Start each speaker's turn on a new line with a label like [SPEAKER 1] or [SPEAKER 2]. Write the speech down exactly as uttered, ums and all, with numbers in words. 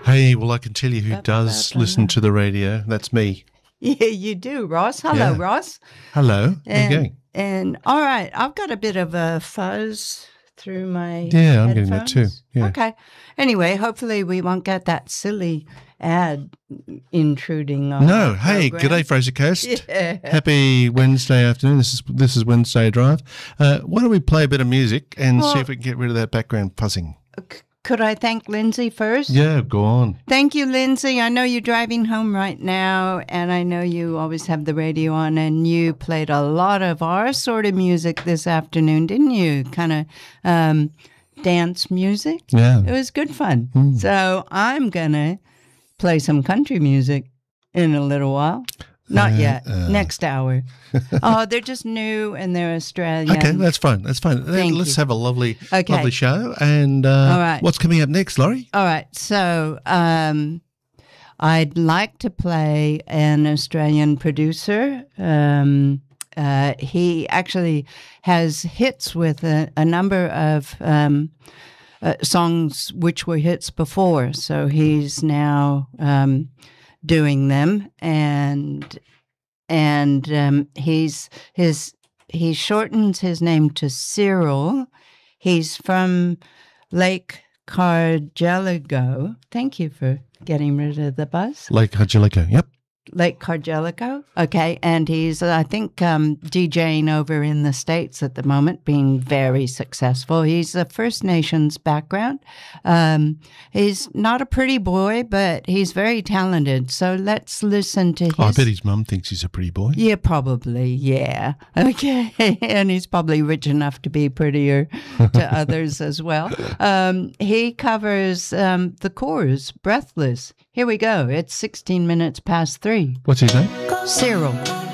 [SPEAKER 1] Hey, well, I can tell you who does listen to the radio. That's me.
[SPEAKER 2] Yeah, you do, Ross. Hello,
[SPEAKER 1] Yeah.
[SPEAKER 2] Ross.
[SPEAKER 1] Hello. How
[SPEAKER 2] And,
[SPEAKER 1] you going?
[SPEAKER 2] And all right, I've got a bit of a fuzz through my
[SPEAKER 1] Yeah, I'm
[SPEAKER 2] headphones.
[SPEAKER 1] getting that too. Yeah.
[SPEAKER 2] Okay. Anyway, hopefully we won't get that silly ad intruding on
[SPEAKER 1] No.
[SPEAKER 2] our
[SPEAKER 1] Hey,
[SPEAKER 2] program.
[SPEAKER 1] g'day, Fraser Coast.
[SPEAKER 2] Yeah.
[SPEAKER 1] Happy Wednesday afternoon. This is this is Wednesday Drive. Uh, why don't we play a bit of music and see
[SPEAKER 2] Well-
[SPEAKER 1] if we can get rid of that background fuzzing?
[SPEAKER 2] C- Could I thank Lindsay first?
[SPEAKER 1] Yeah, go on.
[SPEAKER 2] Thank you, Lindsay. I know you're driving home right now, and I know you always have the radio on, and you played a lot of our sort of music this afternoon, didn't you? Kind of um, dance music.
[SPEAKER 1] Yeah.
[SPEAKER 2] It was good fun. So I'm going to play some country music in a little while. Not
[SPEAKER 1] Uh,
[SPEAKER 2] yet.
[SPEAKER 1] uh.
[SPEAKER 2] Next hour. Oh, they're just new and they're Australian.
[SPEAKER 1] Okay, that's fine. That's fine.
[SPEAKER 2] Thank
[SPEAKER 1] Let's
[SPEAKER 2] you.
[SPEAKER 1] have a lovely,
[SPEAKER 2] Okay.
[SPEAKER 1] lovely show. And uh,
[SPEAKER 2] All right.
[SPEAKER 1] what's coming up next, Laurie?
[SPEAKER 2] All right. So um, I'd like to play an Australian producer. Um, uh, he actually has hits with a, a number of um, uh, songs which were hits before. So he's now um, doing them, and and um, he's his he shortens his name to Cyril. He's from Lake Cargelligo. Thank you for getting rid of the buzz.
[SPEAKER 1] Lake Angelico. Yep.
[SPEAKER 2] Lake Cargellico. Okay. And he's, I think, um, DJing over in the States at the moment, being very successful. He's a First Nations background. Um, he's not a pretty boy, but he's very talented. So let's listen to his.
[SPEAKER 1] Oh, I bet his mum thinks he's a pretty boy.
[SPEAKER 2] Yeah, probably. Yeah. Okay. And he's probably rich enough to be prettier to others as well. Um, he covers um, the chorus, Breathless. Here we go. It's sixteen minutes past three.
[SPEAKER 1] What's his name?
[SPEAKER 2] Cyril.